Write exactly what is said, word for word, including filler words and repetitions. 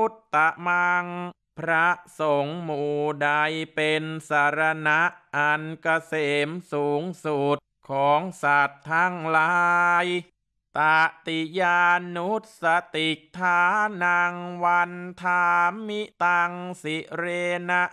ตตะมังพระสงฆ์หมู่ใดเป็นสารณะอันเกษมสูงสุดของสัตว์ทั้งหลายตติยานุสติกฐานังวันทามิตังสิเรนะ